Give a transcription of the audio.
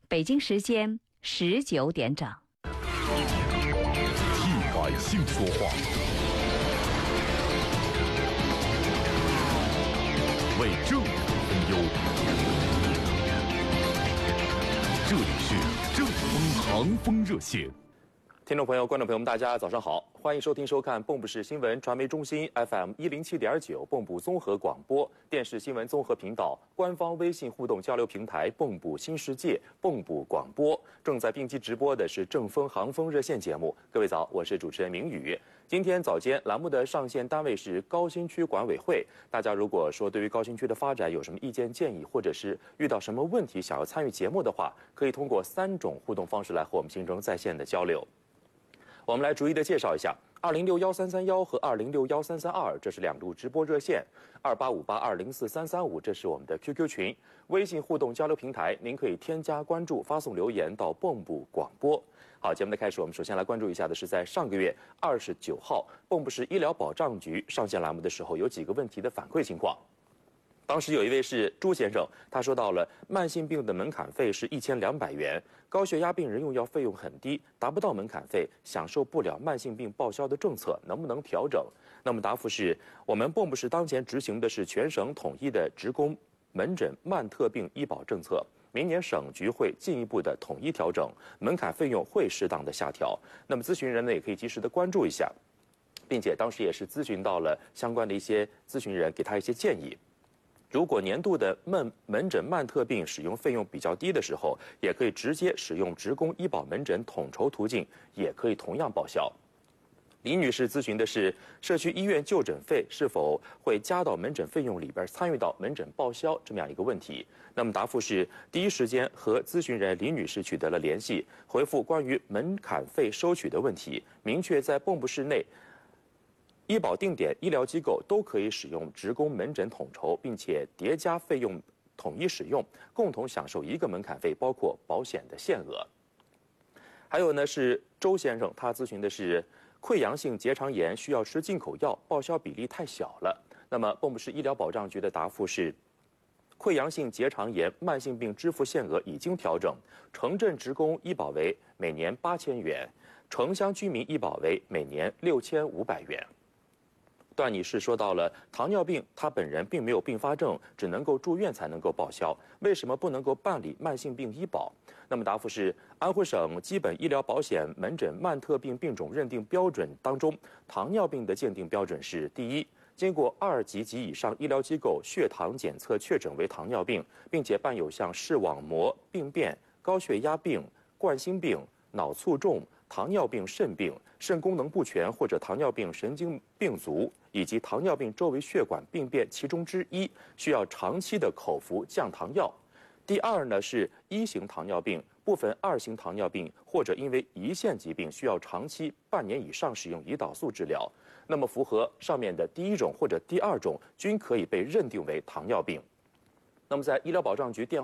北京时间19点整。 替百姓说话，为政府分忧。这里是正风航风热线。 听众朋友、观众朋友们，大家早上好，欢迎收听收看蚌埠市新闻传媒中心 FM 107.9蚌埠综合广播电视新闻综合频道官方微信互动交流平台蚌埠新世界蚌埠广播正在并机直播的是正风航风热线节目。各位早，我是主持人明宇。今天早间栏目的上线单位是高新区管委会。大家如果说对于高新区的发展有什么意见建议，或者是遇到什么问题想要参与节目的话，可以通过3种互动方式来和我们形成在线的交流。我们来逐一的介绍一下，20613331和20613332，这是2路直播热线；2858204335，这是我们的 QQ 群；微信互动交流平台，您可以添加关注，发送留言到蚌埠广播。好，节目的开始，我们首先来关注一下的是在上个月29号，蚌埠市医疗保障局上线栏目的时候，有几个问题的反馈情况。当时有一位是朱先生，他说到了慢性病的门槛费是1200元，高血压病人用药费用很低，达不到门槛费，享受不了慢性病报销的政策，能不能调整？那么答复是，我们蚌埠市当前执行的是全省统一的职工门诊慢特病医保政策，明年省局会进一步的统一调整，门槛费用会适当的下调。那么咨询人呢也可以及时的关注一下，并且当时也是咨询到了相关的一些咨询人，给他一些建议。如果年度的门诊慢特病使用费用比较低的时候，也可以直接使用职工医保门诊统筹途径，也可以同样报销。李女士咨询的是社区医院就诊费是否会加到门诊费用里边，参与到门诊报销这么样一个问题。那么答复是，第一时间和咨询人李女士取得了联系，回复关于门槛费收取的问题，明确在蚌埠市内医保定点医疗机构都可以使用职工门诊统筹，并且叠加费用统一使用，共同享受一个门槛费，包括保险的限额。还有呢是周先生，他咨询的是溃疡性结肠炎需要吃进口药，报销比例太小了。那么蚌埠市医疗保障局的答复是，溃疡性结肠炎慢性病支付限额已经调整，城镇职工医保为每年8000元，城乡居民医保为每年6500元。段女士说到了糖尿病，她本人并没有并发症，只能够住院才能够报销，为什么不能够办理慢性病医保？那么答复是，安徽省基本医疗保险门诊慢特病病种认定标准当中，糖尿病的鉴定标准是：第一，经过2级及以上医疗机构血糖检测确诊为糖尿病，并且伴有像视网膜病变、高血压病、冠心病、脑卒中、糖尿病肾病、肾功能不全或者糖尿病神经病足，以及糖尿病周围血管病变其中之一，需要长期的口服降糖药。第二呢是1型糖尿病、部分2型糖尿病或者因为胰腺疾病需要长期半年以上使用胰岛素治疗，那么符合上面的第1种或者第2种均可以被认定为糖尿病。那么在医疗保障局电